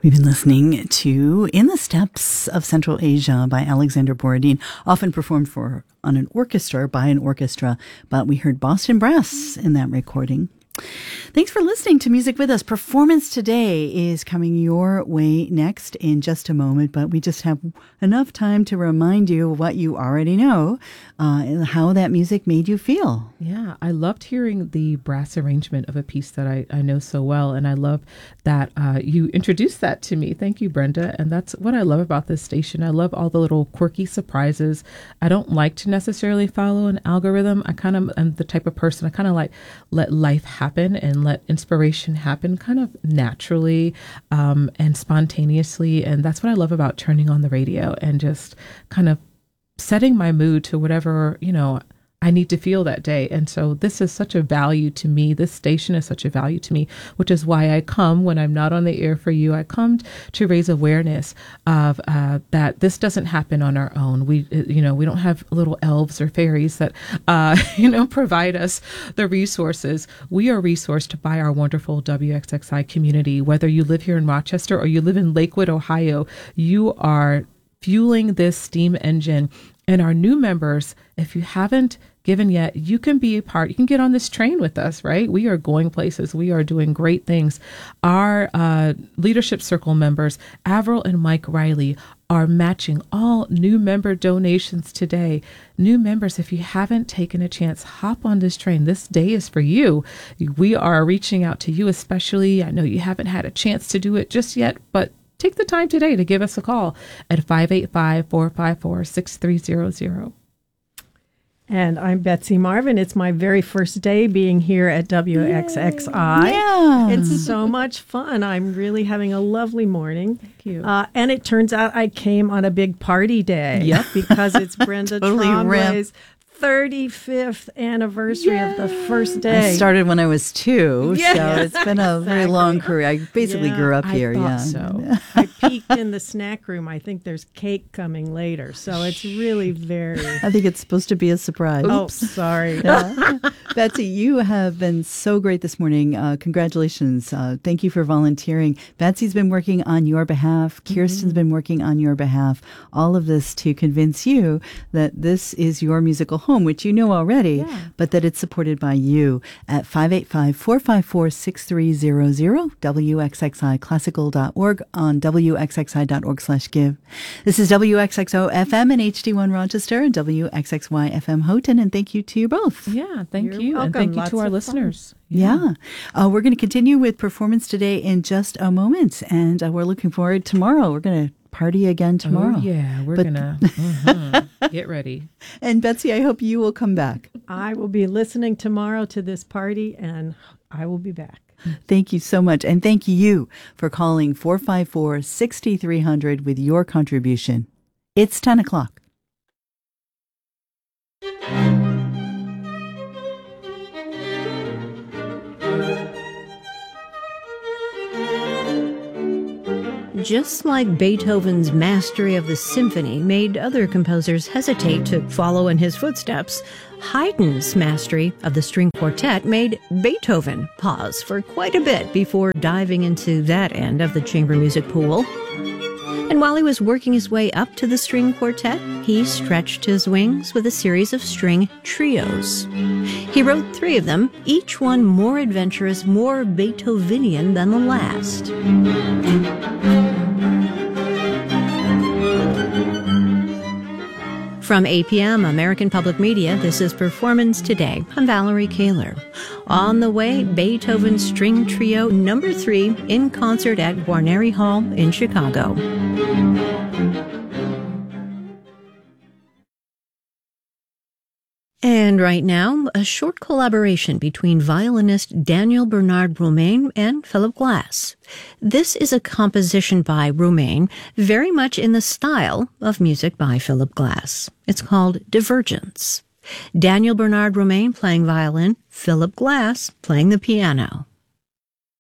We've been listening to In the Steppes of Central Asia by Alexander Borodin, often performed on an orchestra, by an orchestra, but we heard Boston Brass in that recording. Thanks for listening to Music With Us. Performance Today is coming your way next in just a moment, but we just have enough time to remind you of what you already know, how that music made you feel. Yeah, I loved hearing the brass arrangement of a piece that I know so well, and I love that you introduced that to me. Thank you, Brenda. And that's what I love about this station. I love all the little quirky surprises. I don't like to necessarily follow an algorithm. I kind of am the type of person, I kind of like let life happen and let inspiration happen kind of naturally and spontaneously. And that's what I love about turning on the radio and just kind of setting my mood to whatever, I need to feel that day. And so this is such a value to me. This station is such a value to me, which is why I come when I'm not on the air for you. I come to raise awareness of that this doesn't happen on our own. We don't have little elves or fairies that, provide us the resources. We are resourced by our wonderful WXXI community. Whether you live here in Rochester or you live in Lakewood, Ohio, you are fueling this steam engine. And our new members, if you haven't given yet, you can be a part. You can get on this train with us, right? We are going places. We are doing great things. Our Leadership Circle members, Avril and Mike Riley, are matching all new member donations today. New members, if you haven't taken a chance, hop on this train. This day is for you. We are reaching out to you especially. I know you haven't had a chance to do it just yet, but take the time today to give us a call at 585-454-6300. And I'm Betsy Marvin. It's my very first day being here at WXXI. Yeah. It's so much fun. I'm really having a lovely morning. Thank you. And it turns out I came on a big party day. Yep. Because it's Brenda Totally Tremblay's 35th anniversary of the first day. I started when I was 2, Yeah. so it's been a very long career. I basically grew up here. I thought so. I peeked in the snack room. I think there's cake coming later. So it's really very... I think it's supposed to be a surprise. Oh, sorry. Yeah. Betsy, you have been so great this morning. Congratulations. Thank you for volunteering. Betsy's been working on your behalf. Kirsten's been working on your behalf. All of this to convince you that this is your musical home, which you know already, but that it's supported by you at 585-454-6300, WXXIClassical.org, on WXXI.org/give. This is WXXO FM and HD1 Rochester and WXXY FM Houghton, and thank you to you both. Yeah, thank You're you. welcome. And thank you Lots to our of listeners. Yeah. We're going to continue with Performance Today in just a moment, and we're looking forward tomorrow. We're going to party again tomorrow. Oh, yeah, we're going to get ready. And Betsy, I hope you will come back. I will be listening tomorrow to this party, and I will be back. Thank you so much. And thank you for calling 454-6300 with your contribution. It's 10 o'clock. Just like Beethoven's mastery of the symphony made other composers hesitate to follow in his footsteps, Haydn's mastery of the string quartet made Beethoven pause for quite a bit before diving into that end of the chamber music pool. And while he was working his way up to the string quartet, he stretched his wings with a series of string trios. He wrote 3 of them, each one more adventurous, more Beethovenian than the last. From APM, American Public Media, this is Performance Today. I'm Valerie Kaler. On the way, Beethoven String Trio No. 3 in concert at Guarneri Hall in Chicago. And right now, a short collaboration between violinist Daniel Bernard Roumain and Philip Glass. This is a composition by Roumain, very much in the style of music by Philip Glass. It's called Divergence. Daniel Bernard Roumain playing violin, Philip Glass playing the piano.